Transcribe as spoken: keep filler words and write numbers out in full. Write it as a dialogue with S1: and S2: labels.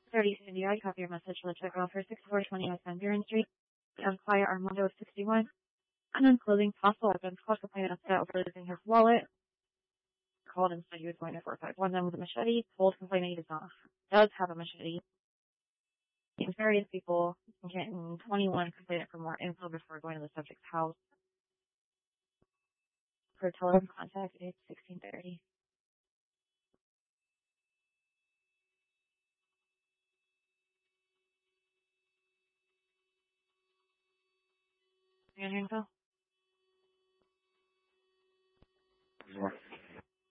S1: thirty Cindy, I copy your message. Let's check off for sixty-four twenty West Van Buren Street. Inquire Armando sixty-one. Unknown clothing, possible weapons, called complainant upset over losing his wallet. Called and said he was going to four five one them with a machete. Told complainant he does not does have a machete. Various people getting twenty-one complainant for more info before going to the subject's house. For telephone contact, it's sixteen thirty. Any info?